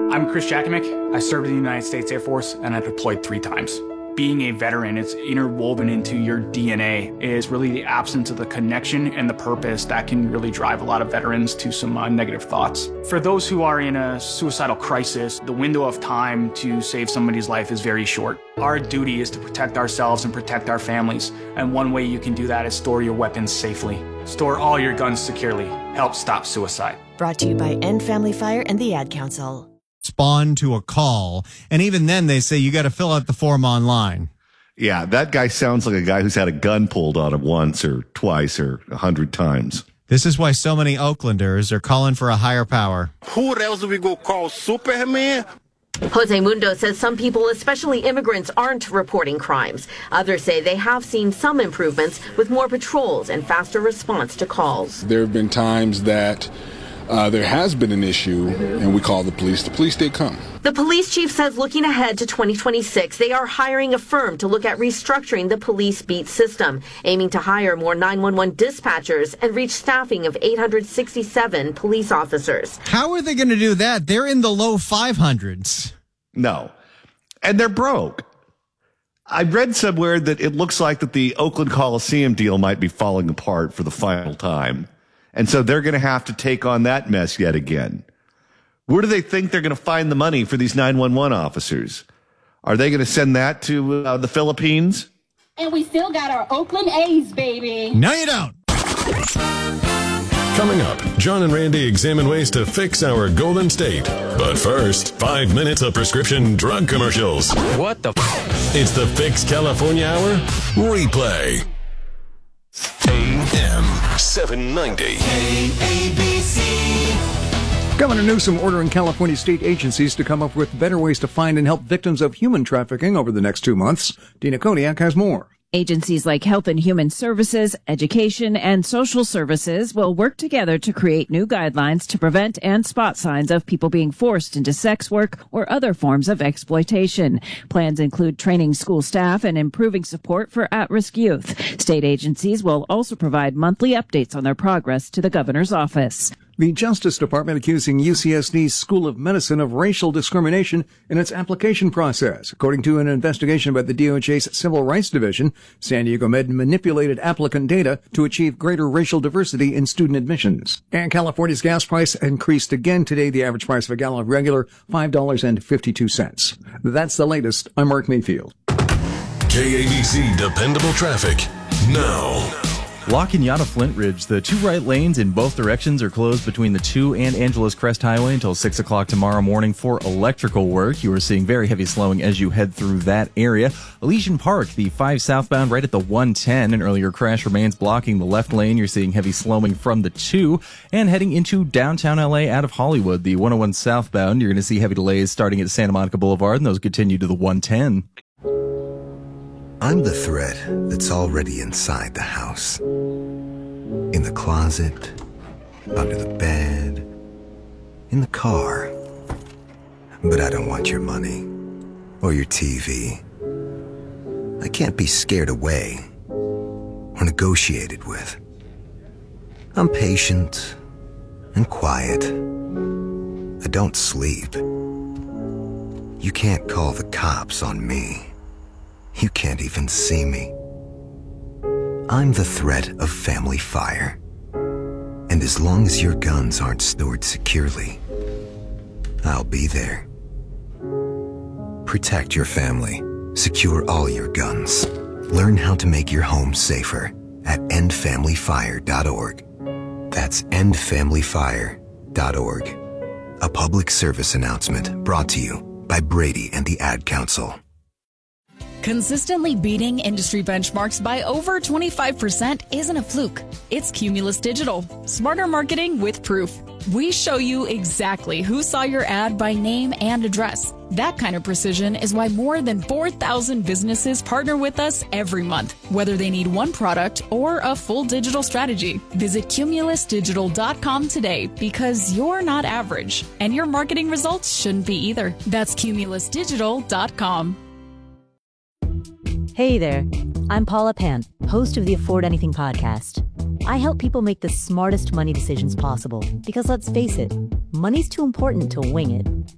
I'm Chris Jakimick. I served in the United States Air Force and I deployed 3 times. Being a veteran, it's interwoven into your DNA, is really the absence of the connection and the purpose that can really drive a lot of veterans to some negative thoughts. For those who are in a suicidal crisis, the window of time to save somebody's life is very short. Our duty is to protect ourselves and protect our families, and one way you can do that is store your weapons safely. Store all your guns securely. Help stop suicide. Brought to you by End Family Fire and the Ad Council. Respond to a call, and even then they say you got to fill out the form online. Yeah, that guy sounds like a guy who's had a gun pulled on him once or twice or 100 times. This is why so many Oaklanders are calling for a higher power. Who else do we go call, Superman? Jose Mundo says some people, especially immigrants, aren't reporting crimes. Others say they have seen some improvements with more patrols and faster response to calls. There have been times that there has been an issue and we call the police. The police did come. The police chief says looking ahead to 2026, they are hiring a firm to look at restructuring the police beat system, aiming to hire more 911 dispatchers and reach staffing of 867 police officers. How are they going to do that? They're in the low 500s. No. And they're broke. I read somewhere that it looks like that the Oakland Coliseum deal might be falling apart for the final time. And so they're going to have to take on that mess yet again. Where do they think they're going to find the money for these 911 officers? Are they going to send that to the Philippines? And we still got our Oakland A's, baby. No, you don't. Coming up, John and Randy examine ways to fix our Golden State. But first, 5 minutes of prescription drug commercials. What the It's the Fix California Hour replay. AM 790. KABC. Governor Newsom ordering California state agencies to come up with better ways to find and help victims of human trafficking over the next 2 months. Dina Kodiak has more. Agencies like Health and Human Services, Education, and Social Services will work together to create new guidelines to prevent and spot signs of people being forced into sex work or other forms of exploitation. Plans include training school staff and improving support for at-risk youth. State agencies will also provide monthly updates on their progress to the governor's office. The Justice Department accusing UCSD's School of Medicine of racial discrimination in its application process. According to an investigation by the DOJ's Civil Rights Division, San Diego Med manipulated applicant data to achieve greater racial diversity in student admissions. And California's gas price increased again today. The average price of a gallon of regular, $5.52. That's the latest. I'm Mark Mayfield. KABC Dependable Traffic now. La Cañada Flint Ridge, the 2 right lanes in both directions are closed between the 2 and Angeles Crest Highway until 6 o'clock tomorrow morning for electrical work. You are seeing very heavy slowing as you head through that area. Elysian Park, the 5 southbound right at the 110. An earlier crash remains blocking the left lane. You're seeing heavy slowing from the 2. And heading into downtown LA out of Hollywood, the 101 southbound, you're going to see heavy delays starting at Santa Monica Boulevard, and those continue to the 110. I'm the threat that's already inside the house. In the closet, under the bed, in the car. But I don't want your money or your TV. I can't be scared away or negotiated with. I'm patient and quiet. I don't sleep. You can't call the cops on me. You can't even see me. I'm the threat of family fire. And as long as your guns aren't stored securely, I'll be there. Protect your family. Secure all your guns. Learn how to make your home safer at endfamilyfire.org. That's endfamilyfire.org. A public service announcement brought to you by Brady and the Ad Council. Consistently beating industry benchmarks by over 25% isn't a fluke. It's Cumulus Digital. Smarter marketing with proof. We show you exactly who saw your ad by name and address. That kind of precision is why more than 4,000 businesses partner with us every month, whether they need one product or a full digital strategy. Visit cumulusdigital.com today because you're not average, and your marketing results shouldn't be either. That's cumulusdigital.com. Hey there, I'm Paula Pant, host of the Afford Anything podcast. I help people make the smartest money decisions possible because let's face it, money's too important to wing it.